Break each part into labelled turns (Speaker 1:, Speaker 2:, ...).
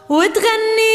Speaker 1: وتغني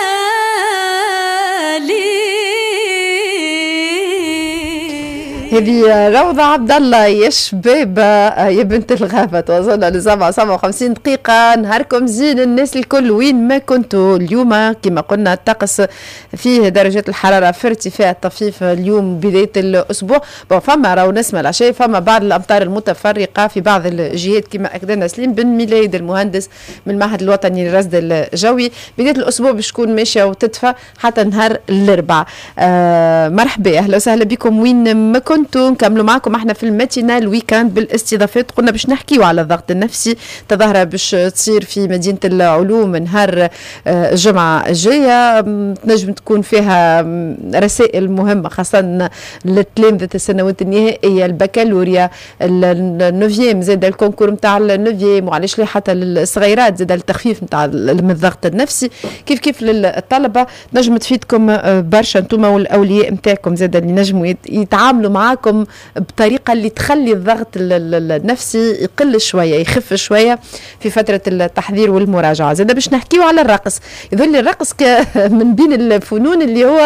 Speaker 2: هذه روضة عبد الله يا شباب يا بنت الغابة. وصلنا ل 57 دقيقة. نهاركم زين الناس الكل وين ما كنتوا. اليوم كما قلنا الطقس فيه درجات الحرارة في ارتفاع طفيف اليوم بداية الأسبوع. فما راهو نسمع العشاء فما بعض الأمطار المتفرقة في بعض الجهات كما أكدنا سليم بن ميلاد المهندس من المعهد الوطني للرصد الجوي. بداية الأسبوع باش تكون ماشية وتدفى حتى نهار الأربعاء. مرحبا أهلا وسهلا بكم وين ما كنتوا. نكملوا معكم احنا في الماتينال ويكاند بالاستضافات. قلنا باش نحكيوا على الضغط النفسي تظاهره باش تصير في مدينه العلوم نهار الجمعه الجايه. تنجم تكون فيها رسائل مهمه خاصه للتلامذه السنوات النهائيه البكالوريا النوفيام زاد الكونكور نتاع النوفيام وعلاش لا حتى للصغيرات زاد التخفيف نتاع من الضغط النفسي كيف للطلبه. نجم تفيدكم برشا انتم والاولياء نتاعكم زاد اللي نجموا يتعاملوا معاكم بطريقة اللي تخلي الضغط النفسي يقل شوية يخف شوية في فترة التحضير والمراجعة. زي باش نحكيو على الرقص. يظل الرقص من بين الفنون اللي هو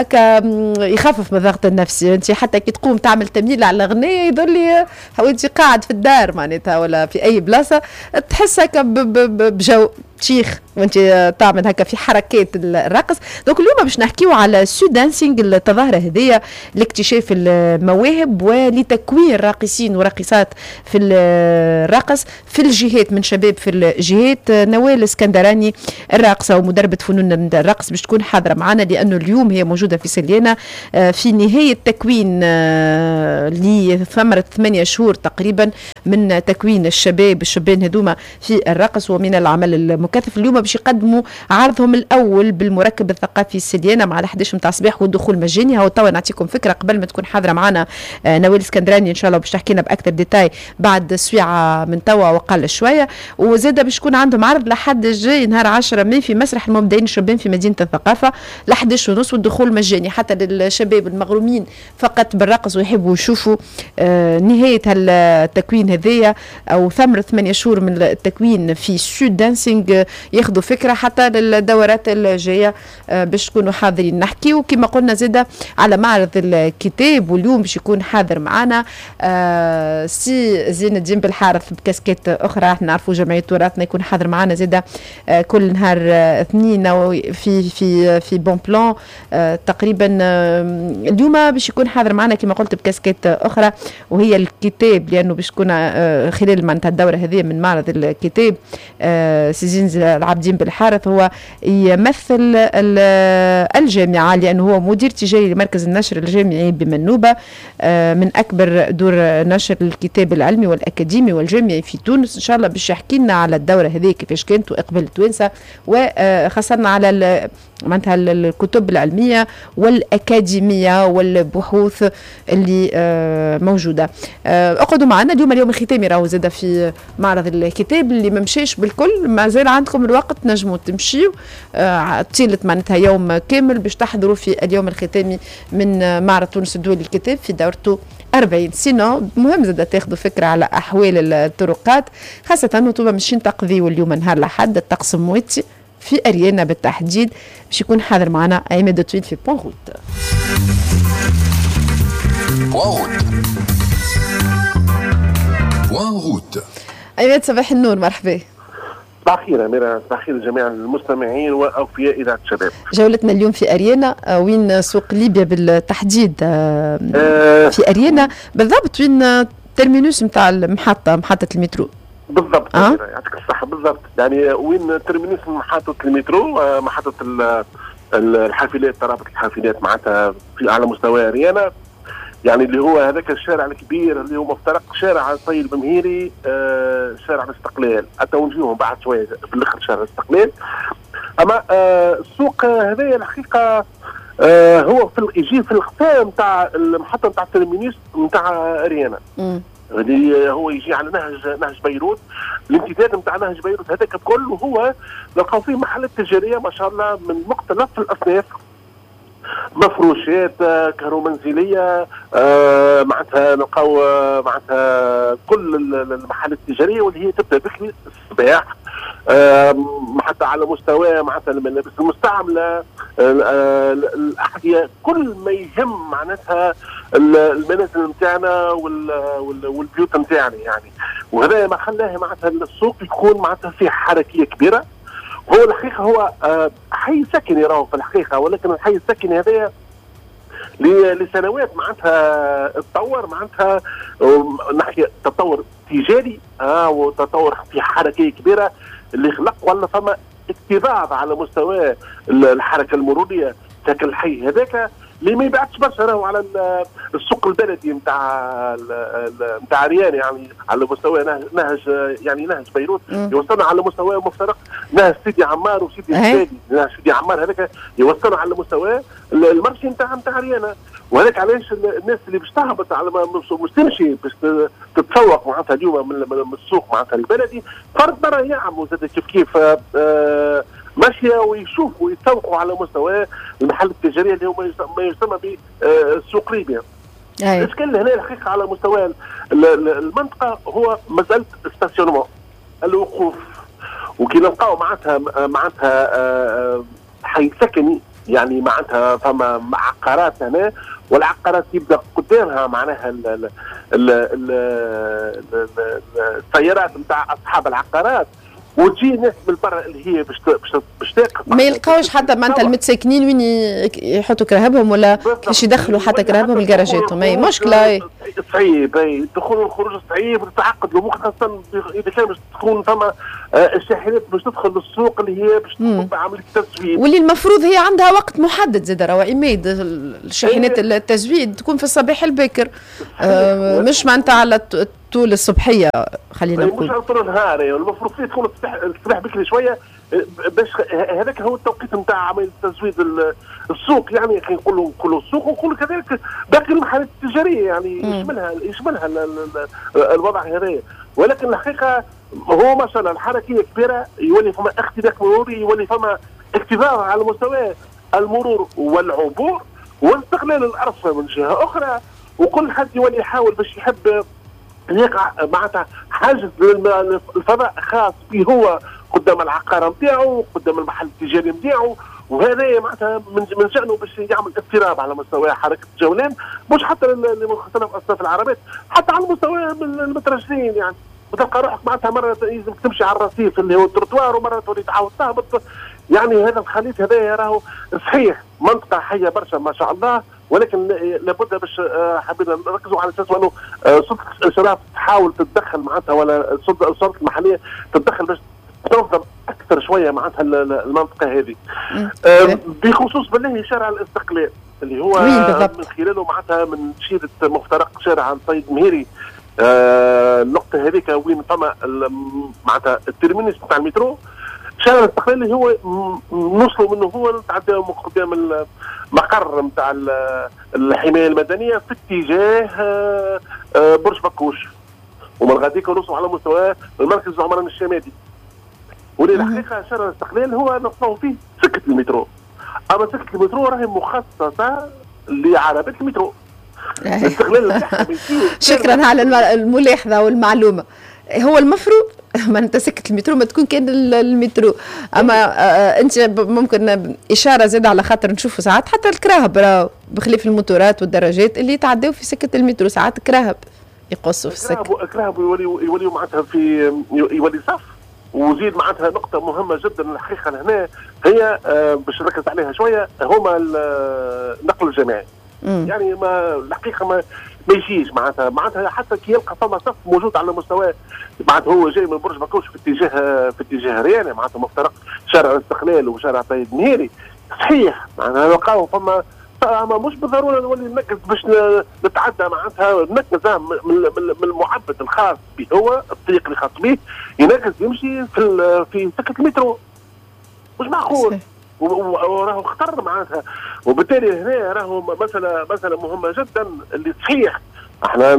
Speaker 2: يخفف من الضغط النفسي. انت حتى كي تقوم تعمل تميل على الأغنية يظل انت قاعد في الدار معناتها ولا في أي بلاصة تحس هكا بجو شيخ وانت تعمل هكا في حركات الرقص. دونك اليوم باش نحكيو على سو دانسينغ التظاهرة هذية لاكتشاف المواهب ولتكوين راقصين وراقصات في الرقص في الجهات من شباب في الجهات. نوال اسكندراني الراقصة ومدربة فنون الرقص باش تكون حاضرة معنا لأنه اليوم هي موجودة في سليانة في نهاية تكوين لثمرة 8 شهور تقريبا من تكوين الشبان هذوما في الرقص ومن العمل المكثف. اليوم باش يقدموا عرضهم الاول بالمركب الثقافي السليانه مع 11 متاع الصباح والدخول مجاني. هاو توا نعطيكم فكره قبل ما تكون حاضره معنا نوال اسكندراني ان شاء الله باش تحكي لنا باكثر ديتاي بعد سويعه من توا وقل شويه. وزاده باش يكون عندهم عرض لحد الجاي نهار 10 ماي في مسرح المبدعين الشبان في مدينه الثقافه ل 11:30 والدخول مجاني حتى للشباب المغرومين فقط بالرقص ويحبوا يشوفوا نهايه التكوين هذيا او ثمره 8 شهور من التكوين في سود دانسينغ ياخذوا فكره حتى للدورات الجايه باش تكونوا حاضرين. نحكي وكما قلنا زاده على معرض الكتاب واليوم باش يكون حاضر معنا سي زين الدين بالحارث بكاسكيت اخرى. احنا نعرفوا جمعيه تراثنا يكون حاضر معنا زاده كل نهار اثنين في بون بلان تقريبا. اليوم باش يكون حاضر معنا كما قلت بكاسكيت اخرى وهي الكتاب لانه باش تكون خلال معناتها الدوره هذه من معرض الكتاب. سيزين العابدين بالحارث هو يمثل الجامعة لأنه هو مدير تجاري لمركز النشر الجامعي بمنوبة من أكبر دور نشر الكتاب العلمي والأكاديمي والجامعي في تونس. إن شاء الله باش يحكي لنا على الدورة هذه كيفاش كانت وإقبال التوانسة وخاصة على معناتها الكتب العلمية والأكاديمية والبحوث اللي موجودة. اقعدوا معنا اليوم الختامي راهو زاد في معرض الكتاب اللي ممشيش بالكل ما زال عندكم الوقت نجموا تمشيوا طيلة معناتها يوم كامل باش تحضروا في اليوم الختامي من معرض تونس الدولي للكتاب في دورته 40. سينو مهم زاد تاخذوا فكرة على أحوال الطرقات خاصة أنه ماشيين تقضيوا اليوم نهار الأحد الطقس مواتي في أريانا بالتحديد باش يكون حاضر معنا عماد الطويل في بون روت. عماد صباح النور مرحبا.
Speaker 3: صباح الخير أميرة. صباح الخير لجميع المستمعين وأوفياء إذاعة الشباب.
Speaker 2: جولتنا اليوم في أريانا وين سوق ليبيا بالتحديد في أريانا بالضبط وين ترمينوس نتاع محطة المترو
Speaker 3: بالضبط. يعطيك الصحة بالضبط يعني وين ترمينوس محطة المترو محطة الحافلات ترابط الحافلات معناتها على مستوى أريانا يعني اللي هو هذاك الشارع الكبير اللي هو مفترق شارع سيد البمهيري شارع الاستقلال حتى ونجيهم بعد شويه في الاخر شارع الاستقلال. اما السوق هذايا الحقيقه هو يجي في الختام نتاع المحطه نتاع الترمينيس نتاع اريانا اللي هو يجي على نهج بيروت. الامتداد نتاع نهج بيروت هذاك الكل وهو نلقاو فيه محلات تجاريه ما شاء الله من مختلف الاصناف مفروشات كهرومنزليه معناتها نلقاو معناتها كل المحلات التجاريه واللي هي تبدا بكري الصباح حتى على مستوى معناتها الملابس المستعمله، الاحذيه، كل ما يهم معناتها المنازل نتاعنا والبيوت نتاعنا يعني. وهذا ما خلاه معناتها السوق يكون معناتها فيه حركيه كبيره. هو الحقيقه هو حي سكني راهو في الحقيقه، ولكن الحي السكني هذا لسنوات معناتها تطور، معناتها نحكي تطور تجاري وتطور في حركيه كبيره اللي خلق ولا فما اكتظاظ على مستوى الحركه المروريه ذاك الحي هذاك اللي ما يبعدش برشا راهو على السوق البلدي نتاع ريان، يعني على مستوى نهج يعني نهج بيروت يوصلنا على مستوى مفترق نهج سيدي عمار وسيدي الزبادي. نهج سيدي عمار هذاك يوصلنا على مستوى المرشي نتاع ريان. وهذاك علاش الناس اللي باش تهبط على مش تمشي باش تتسوق معناتها اليوم من السوق معناتها البلدي، فرد برا يعملوا زاد كيف ماشيه ويشوفوا ويتسوقوا على مستوى المحل التجاريه اللي هو ما يسمى بالسوق ليبيا. الاشكال هنا الحقيقه على مستوى المنطقه هو مساله ستاسيونمون، الوقوف. وكي نلقاو معناتها حي سكني يعني معناتها فما عقارات هنا، والعقارات يبدا قدامها معناها السيارات نتاع اصحاب العقارات، وتجي ناس من برا اللي هي باش تاقف
Speaker 2: ما يلقاوش حتى معناتها المتساكنين وين يحطوا كراهبهم ولا كيفاش يدخلوا حتى كراهبهم لجراجاتهم. اي مشكله
Speaker 3: صعيب، الدخول والخروج صعيب وتتعقد الامور، خاصه اذا كان باش تكون فما الشاحنات باش تدخل للسوق اللي هي باش تقوم بعمليه التزويد،
Speaker 2: واللي المفروض هي عندها وقت محدد زاد راهو عماد. الشاحنات التزويد تكون في الصباح الباكر، مش معناتها على طول الصبحيه خلينا نقول،
Speaker 3: مش على طول النهار. المفروض فيه تكون الصباح بكري شويه باش هذاك هو التوقيت نتاع عمليه تزويد السوق. يعني نقولوا السوق ونقولوا كذلك باقي المحلات التجاريه، يعني يشملها الوضع هذا. ولكن الحقيقه هو ما شاء الله الحركيه كبيره، يولي فما اختلاف مروري، يولي فما اكتظاظ على مستوى المرور والعبور واستغلال الارصفه من جهه اخرى، وكل حد يولي يحاول باش يحب يقع معناتها حاجز الفضاء خاص به هو قدام العقار نتاعو، قدام المحل التجاري نتاعو. وهذا معناتها من شأنه باش يعمل اضطراب على مستوى حركه الجولان، مش حتى لمختلف اصناف العربات، حتى على مستوى المترجلين. يعني وتلقى روحك معناتها مره لازم تمشي على الرصيف اللي هو التروتوار، ومره تولي تعاود تهبط. يعني هذا الخليط هذا راهو صحيح منطقه حيه برشا ما شاء الله، ولكن لابد باش حبينا نركزوا على اساس انه سلطه الاشراف تحاول تتدخل معناتها، ولا السلطه المحليه تتدخل باش تنظم اكثر شويه معناتها المنطقه هذه. بخصوص بالله شارع الاستقلال اللي هو من خلاله معناتها من شيرة مفترق شارع السيد مهيري، النقطه هذيك وين فما معناتها الترمينيس نتاع المترو، شارع الاستقلال اللي هو نوصلوا منه هو نتعداو من قدام المقر نتاع الحمايه المدنيه في اتجاه برج بكوش، ومن غاديك نوصلوا على مستوى المركز العمراني الشمالي. وللحقيقه شارع الاستقلال هو نصنعوا فيه سكه المترو، اما سكه المترو راهي مخصصه لعربات المترو. الاستغلال
Speaker 2: شكرا على الملاحظه والمعلومه. هو المفروض ما انت سكه المترو ما تكون كان المترو، اما انت ممكن اشاره زاد على خاطر نشوفوا ساعات حتى الكراهب راهو بخلاف الموتورات والدراجات اللي يتعداو في سكه المترو، ساعات كراهب يقصوا في السكه،
Speaker 3: كراهب يوليوا معناتها يولي صف. وزيد معناتها نقطة مهمة جدا الحقيقة هنا هي باش نركز عليها شوية، هما النقل الجماعي. يعني ما الحقيقة ما يجيش معناتها حتى كي يلقى فما صف موجود على مستوى معناتها هو جاي من برج بكوش في اتجاه ريانة، معناتها مفترق شارع الاستقلال وشارع سيد مهيري. صحيح معناتها نلقاو فما مش بالضروره نولي نركز باش نتعدى معناتها نركز من المعبد الخاص به هو الطريق اللي خاص به ينركز يمشي في سكه المترو، مش معقول. وراهو خطر معناتها، وبالتالي هنا راهو مساله مهمه جدا اللي صحيح احنا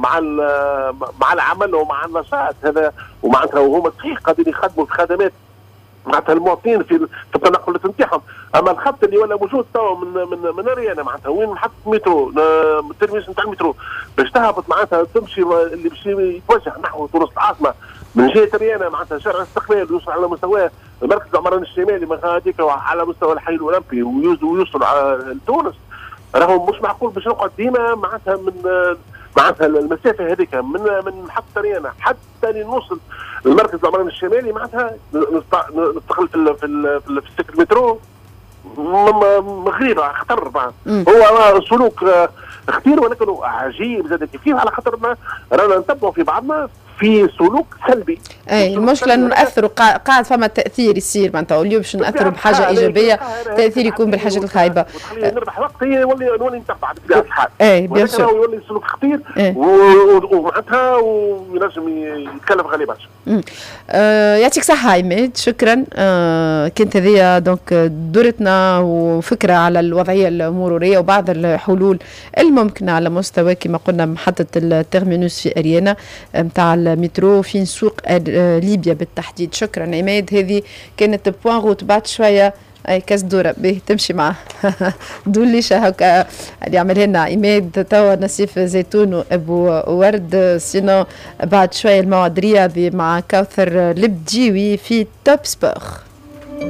Speaker 3: مع العمل ومع النشاط هذا، ومعناتها وهما صحيح قاعدين يخدموا في خدمات معناتها المواطنين في التنقلات نتاعهم. اما الخط اللي ولا موجود توا من ريانه معناتها وين محطه المترو الترميس نتاع المترو باش تهبط معناتها تمشي اللي باش يتوجه نحو تونس العاصمه من جهه ريانا معناتها شارع الاستقلال يوصل على مستوى مركز العمران الشمالي من هذيك على مستوى الحي الاولمبي ويوصل على تونس. راهو مش معقول باش نقعد ديما معناتها من معناتها المسافه هذيك من محطه ريانا حتى لنوصل المركز العمران الشمالي معناتها نستقل في السكه المترو غريبه خطر. هو سلوك خطير ولكن عجيب زاد كيف على خاطر رانا نتبعوا في بعضنا في سلوك سلبي.
Speaker 2: اي المشكله انه ناثروا قاعد فما تاثير يصير معناتها اليوم باش ناثروا بحاجه ايجابيه تاثير يكون بالحاجات الخايبه.
Speaker 3: نربح وقت نولي نتبع بطبيعه الحال.
Speaker 2: اي بيان سور
Speaker 3: يولي سلوك خطير ومعناتها وينجم يتكلف غالي برشا.
Speaker 2: يعطيك صحه عماد شكرا. كانت هذه دونك دورتنا وفكره على الوضعيه المروريه وبعض الحلول الممكنه على مستوى كما قلنا محطه التيرمينوس في اريانا نتاع المترو في سوق ليبيا بالتحديد. شكرا عماد. هذه كانت بوان روت بعد شويه اي كاس دوره به تمشي معه دوليشه هكا اللي عملها لنا عماد. توا نسيف زيتون وابو ورد. سينو بعد شويه الموعد رياضي مع كوثر البديوي في توب سبور.